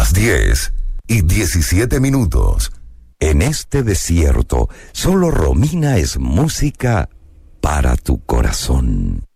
Las 10:17. En este desierto, solo Romina es música para tu corazón.